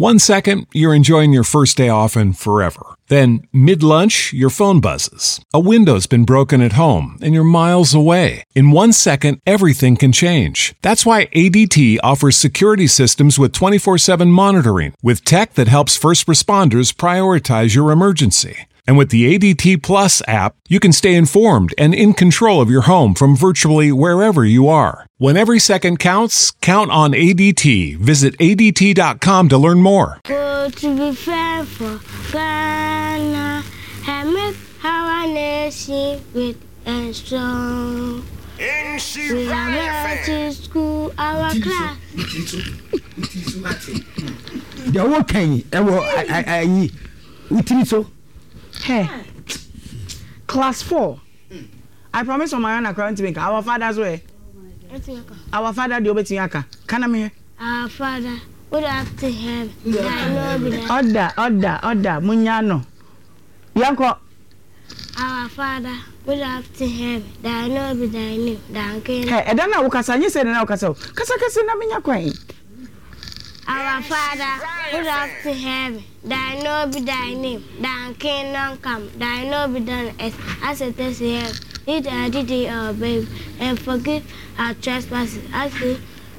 1 second, you're enjoying your first day off and forever. Then, mid-lunch, your phone buzzes. A window's been broken at home and you're miles away. In 1 second, everything can change. That's why ADT offers security systems with 24/7 monitoring, with tech that helps first responders prioritize your emergency. And with the ADT Plus app, you can stay informed and in control of your home from virtually wherever you are. When every second counts, count on ADT. Visit ADT.com to learn more. To be fair for Ghana, and make our nation with and strong. We are to school, our class. The whole can I hey, class 4. I promise on my own account to make our father's way. Our father, the Obetiaka. Can I hear? Our father would have to have Order, Munyano. Yanko. Our father would have to have that no be thy name, Duncan. Hey, I don't know what you said now, Casso. Casacasina queen. Our father would have to have thy no be thy name, Duncan non come, thy no be done as it is here. Eat our duty, our babe, and forgive our trespasses. As we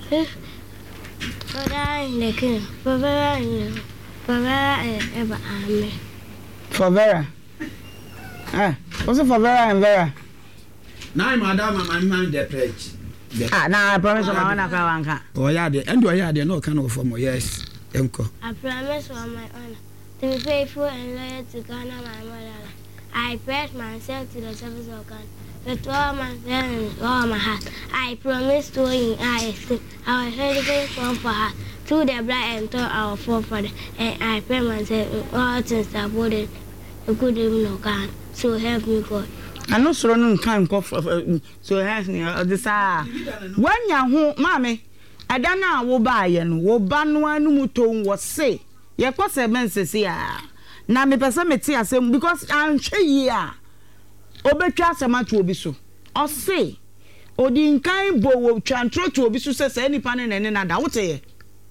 for thy in the king, for Vera and ever, amen. For Vera. What's it for Vera and Vera? Now, madam, I'm man the pledge. Now I promise on my own account. Oh, yeah, and do I had no kind of form? Yes, Uncle. I promise on my honor to be faithful and loyal to Ghana, my mother. I pledge myself to the service of God with all my strength and all my heart. I promise to in I will help from for her to the blood and to our forefather, and I pray myself in all things that would the good even of God. So help me God. I know so no time so has me this when ya ho mame ada na wo ba ye no wo ba no anu muton wo se ye kwose mensese a na me pese meti asem because an hwe yi a obetwa asema to obi so o se odi nkan bo wo twantro to obi so se nipa ne ne na da wote ye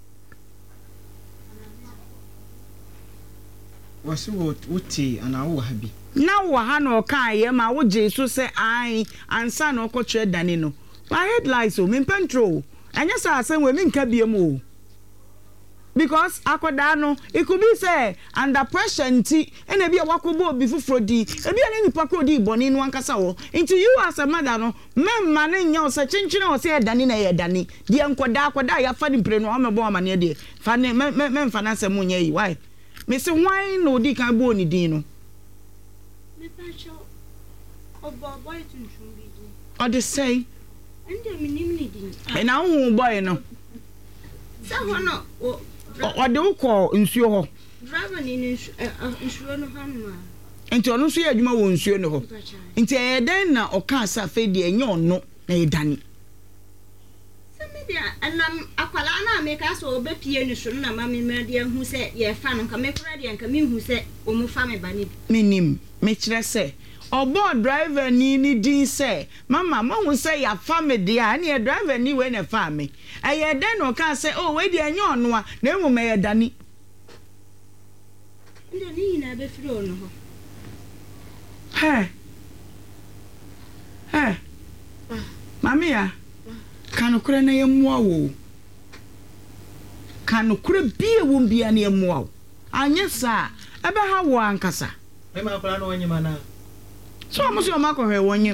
wasi wote ana wo habi na wo ha no kan ye ma wo je so se ai ansa na okotwe dani no my headlights o me pentro anya sa asem we me nka biem o because akoda no it could be say under pressure nti ena bia wakobo obi fufuro di ebia na nipa ko di boni no ankasa wo into you as a mother no memma na nya o se chinchine o se dani na ye dani di enkoda ya fa ni pre no amebo amane de fa ne memfa na asem nya yi why me se why no di kan bo ni din no me pacho obo boy tunchum bi di o de say ende minim ni din e na hu boy no sa hono o de uko nsuo ho driver ni nsuo no hanma enti ono nso ye adwuma wo nsuo no ho enti e den na o ka sa fe de enye ono na e dani media anam akwala na me ka so obepie ni so na mama me de hu se ye fa no ka me kura de nka me hu se o mu fa me bani minim me kire se obo driver ni din se mama mo hu se ya fa me de a na driver ni we na fa me aye den no ka se o we de enye ono a na emu me ye dani nde ni na be firi ono ho mami ya kanukure na yemua wo kanukure bie wo bia na yemua wo anya sa ebe ha wo ankasa me ma kula no wanyima na so amuso ma ko hwe wonyim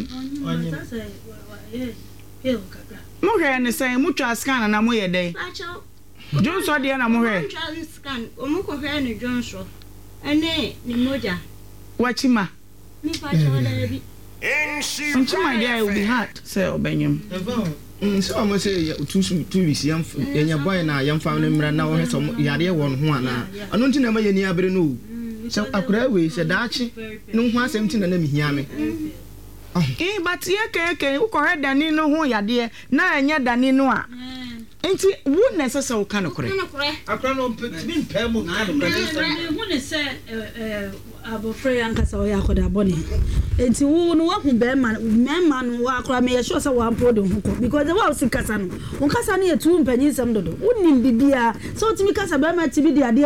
mo hwe ne sai mu twa scan na mo ye den Johnson de na mo hwe scan o mo ko hwe ne Johnson ene ni moja wachima mi pa cho da bi my idea will be hard say obenyim so am say two weeks yam nya boy na yam fa no mra na wo heso yare won ho ana ano nti na ma yani abere no so akura we se daachi no ho asem ti na na mihia me but ye keke wo ko dani no ho yade na anya dani no a enti wo necessary wo kan kore akura no min pe mu na wo ne se abofre yankasa wo yakoda boni enti wo no wa hu be man no wa akura me ye sure say wa ampo de hu ko because the wa sikasa no wo kasa no ye tu mpanyin sam dodo wo nim bibia so timi kasa be ma ti bi de